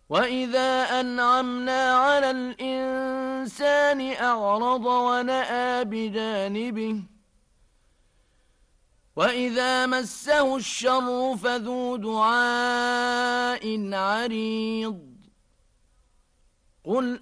وَإِذَا أَنْعَمْنَا عَلَى الْإِنسَانِ أَعْرَضَ وَنَأَىٰ بِجَانِبِهِ وَإِذَا مَسَّهُ الشَّرُّ فَذُو دُعَاءٍ عَرِيضٍ قُلْ